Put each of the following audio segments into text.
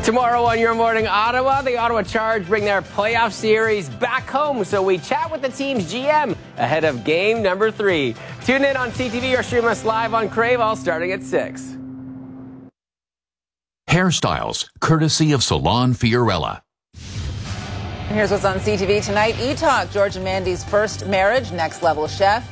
Tomorrow on Your Morning Ottawa, the Ottawa Charge bring their playoff series back home. So we chat with the team's GM ahead of game number 3. Tune in on CTV or stream us live on Crave, all starting at 6. Hairstyles, courtesy of Salon Fiorella. Here's what's on CTV tonight. E-Talk, George and Mandy's first marriage, Next Level Chef,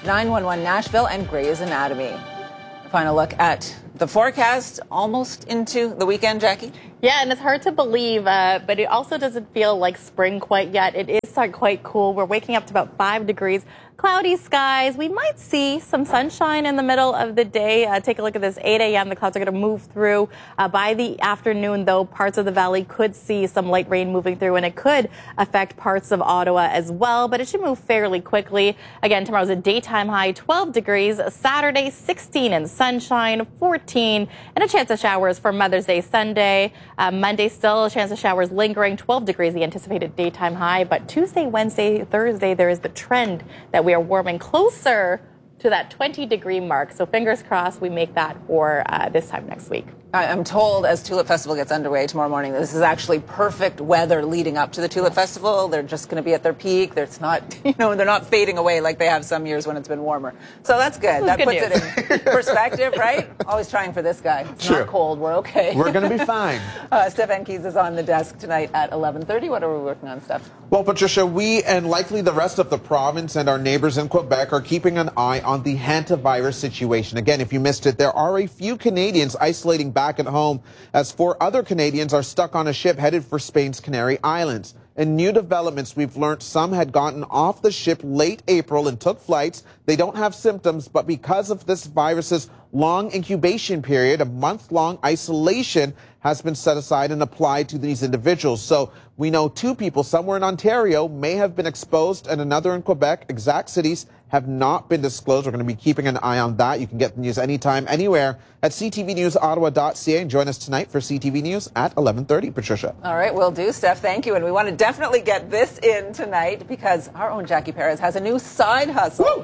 911 Nashville, and Grey's Anatomy. A final look at the forecast, almost into the weekend, Jackie. Yeah, and it's hard to believe, but it also doesn't feel like spring quite yet. It is quite cool. We're waking up to about 5 degrees. Cloudy skies. We might see some sunshine in the middle of the day. Take a look at this, 8 a.m. The clouds are going to move through. By the afternoon, though, parts of the valley could see some light rain moving through, and it could affect parts of Ottawa as well, but it should move fairly quickly. Again, tomorrow's a daytime high, 12 degrees. Saturday, 16 and sunshine, 14, and a chance of showers for Mother's Day Sunday. Monday, still a chance of showers lingering, 12 degrees, the anticipated daytime high. But Tuesday, Wednesday, Thursday, there is the trend that we are warming closer to that 20-degree mark. So fingers crossed we make that for this time next week. I'm told as Tulip Festival gets underway tomorrow morning, this is actually perfect weather leading up to the Tulip Festival. They're just going to be at their peak. It's not, they're not fading away like they have some years when it's been warmer. So that's good. That puts it in perspective, right? Always trying for this guy. It's not cold. We're okay. We're going to be fine. Steph Keys is on the desk tonight at 11:30. What are we working on, Steph? Well, Patricia, we and likely the rest of the province and our neighbors in Quebec are keeping an eye on the hantavirus situation. Again, if you missed it, there are a few Canadians isolating back at home, as 4 other Canadians are stuck on a ship headed for Spain's Canary Islands. In new developments, we've learned some had gotten off the ship late April and took flights. They don't have symptoms, but because of this virus's long incubation period, a month-long isolation has been set aside and applied to these individuals. So we know 2 people somewhere in Ontario may have been exposed and another in Quebec. Exact cities have not been disclosed. We're going to be keeping an eye on that. You can get the news anytime, anywhere at ctvnewsottawa.ca and join us tonight for CTV News at 11:30. Patricia. All right, will do, Steph. Thank you. And we want to definitely get this in tonight because our own Jackie Perez has a new side hustle.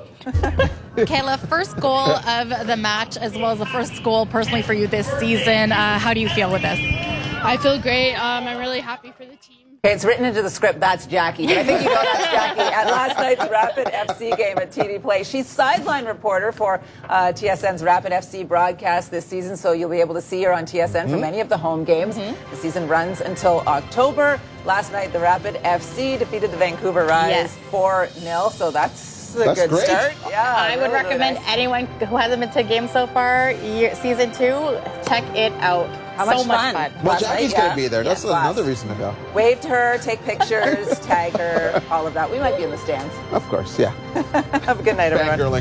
Kayla, first goal of the match as well as the first goal personally for you this season. How do you feel with this? I feel great. I'm really happy for the team. Okay, it's written into the script, that's Jackie. But I think you know that's Jackie. At last night's Rapid FC game at TD Play. She's sideline reporter for TSN's Rapid FC broadcast this season, so you'll be able to see her on TSN for many of the home games. The season runs until October. Last night, the Rapid FC defeated the Vancouver Rise 4-0, so that's a good start. Yeah, I would recommend anyone who hasn't been to a game so far, season 2, check it out. How much fun. Well, Jackie's going to be there. That's another reason to go. Wave to her, take pictures, tag her, all of that. We might be in the stands. Of course, yeah. Have a good night, everyone.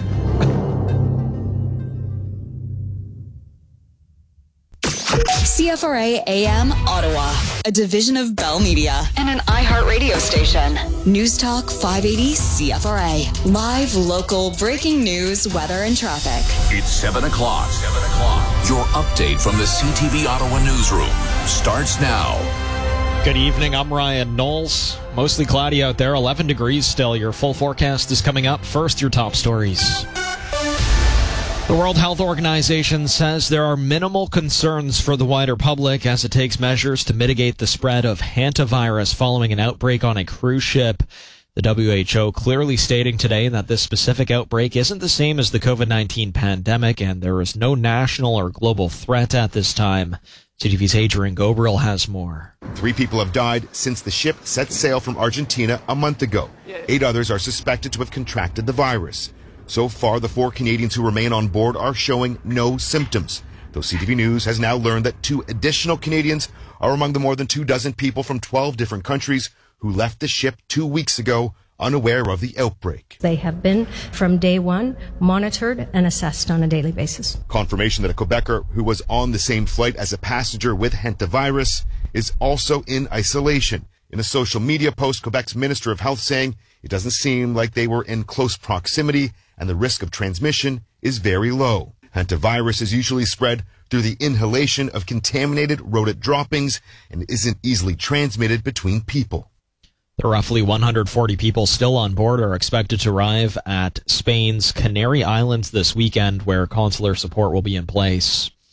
CFRA AM Ottawa, a division of Bell Media and an iHeartRadio station. News Talk 580 CFRA. Live, local, breaking news, weather, and traffic. It's 7 o'clock. Your update from the CTV Ottawa newsroom starts now. Good evening, I'm Ryan Knowles. Mostly cloudy out there, 11 degrees still. Your full forecast is coming up. First, your top stories. The World Health Organization says there are minimal concerns for the wider public as it takes measures to mitigate the spread of hantavirus following an outbreak on a cruise ship. The WHO clearly stating today that this specific outbreak isn't the same as the COVID-19 pandemic and there is no national or global threat at this time. CTV's Adrian Gobriel has more. 3 people have died since the ship set sail from Argentina a month ago. 8 others are suspected to have contracted the virus. So far, the 4 Canadians who remain on board are showing no symptoms, though CTV News has now learned that 2 additional Canadians are among the more than 24 people from 12 different countries who left the ship 2 weeks ago unaware of the outbreak. They have been, from day one, monitored and assessed on a daily basis. Confirmation that a Quebecer who was on the same flight as a passenger with hantavirus is also in isolation. In a social media post, Quebec's Minister of Health saying it doesn't seem like they were in close proximity and the risk of transmission is very low. Hantavirus is usually spread through the inhalation of contaminated rodent droppings and isn't easily transmitted between people. The roughly 140 people still on board are expected to arrive at Spain's Canary Islands this weekend, where consular support will be in place.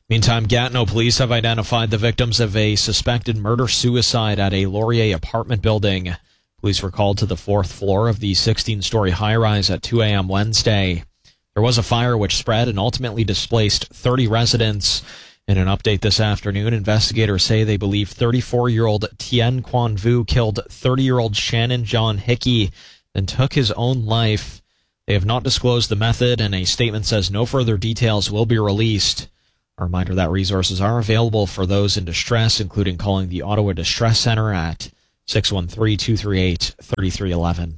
Meantime, Gatineau police have identified the victims of a suspected murder-suicide at a Laurier apartment building. Police were called to the 4th floor of the 16-story high-rise at 2 a.m. Wednesday. There was a fire which spread and ultimately displaced 30 residents. In an update this afternoon, investigators say they believe 34-year-old Tien Quan Vu killed 30-year-old Shannon John Hickey and took his own life. They have not disclosed the method, and a statement says no further details will be released. A reminder that resources are available for those in distress, including calling the Ottawa Distress Center at 613-238-3311.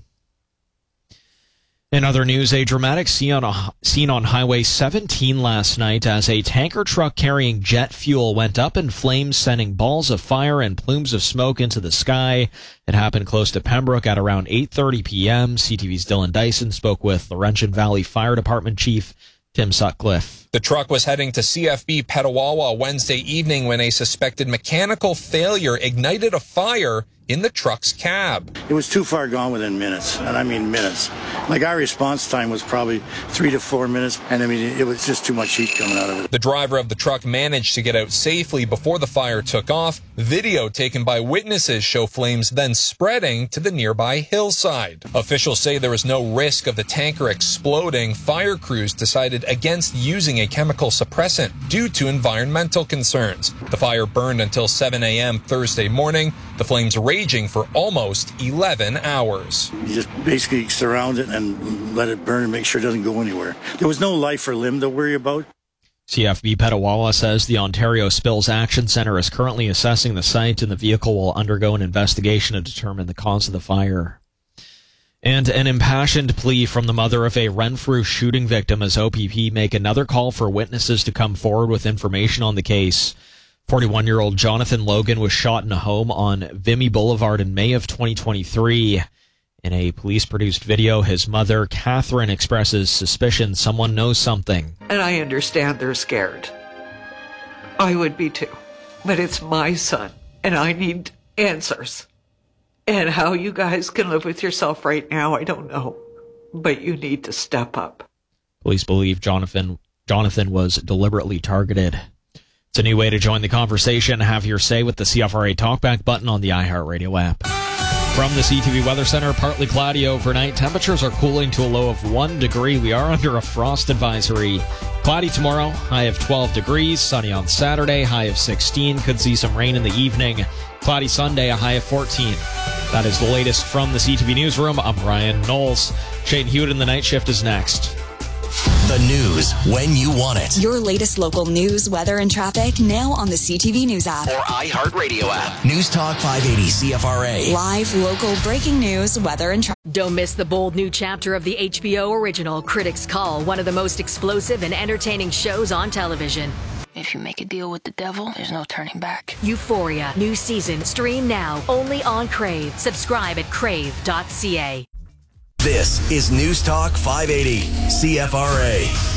In other news, a dramatic scene on Highway 17 last night as a tanker truck carrying jet fuel went up in flames, sending balls of fire and plumes of smoke into the sky. It happened close to Pembroke at around 8:30 p.m. CTV's Dylan Dyson spoke with Laurentian Valley Fire Department Chief Tim Sutcliffe. The truck was heading to CFB Petawawa Wednesday evening when a suspected mechanical failure ignited a fire in the truck's cab. It was too far gone within minutes, and I mean minutes. Like, our response time was probably 3 to 4 minutes, and I mean, it was just too much heat coming out of it. The driver of the truck managed to get out safely before the fire took off. Video taken by witnesses show flames then spreading to the nearby hillside. Officials say there was no risk of the tanker exploding. Fire crews decided against using a chemical suppressant due to environmental concerns. The fire burned until 7 a.m. Thursday morning. The flames raging for almost 11 hours. You just basically surround it and let it burn and make sure it doesn't go anywhere. There was no life or limb to worry about. CFB Petawawa says the Ontario Spills Action Centre is currently assessing the site, and the vehicle will undergo an investigation to determine the cause of the fire. And an impassioned plea from the mother of a Renfrew shooting victim as OPP make another call for witnesses to come forward with information on the case. 41-year-old Jonathan Logan was shot in a home on Vimy Boulevard in May of 2023. In a police-produced video, his mother, Catherine, expresses suspicion someone knows something. And I understand they're scared. I would be too. But it's my son, and I need answers. And how you guys can live with yourself right now, I don't know. But you need to step up. Police believe Jonathan was deliberately targeted. It's a new way to join the conversation. Have your say with the CFRA Talkback button on the iHeartRadio app. From the CTV Weather Center, partly cloudy overnight. Temperatures are cooling to a low of 1 degree. We are under a frost advisory. Cloudy tomorrow, high of 12 degrees. Sunny on Saturday, high of 16. Could see some rain in the evening. Cloudy Sunday, a high of 14. That is the latest from the CTV Newsroom. I'm Ryan Knowles. Shane Hewitt in the night shift is next. The news when you want it. Your latest local news, weather, and traffic now on the CTV News app. Or iHeartRadio app. News Talk 580 CFRA. Live, local, breaking news, weather, and traffic. Don't miss the bold new chapter of the HBO original Critics' Call, one of the most explosive and entertaining shows on television. If you make a deal with the devil, there's no turning back. Euphoria, new season, stream now, only on Crave. Subscribe at crave.ca. This is News Talk 580 CFRA.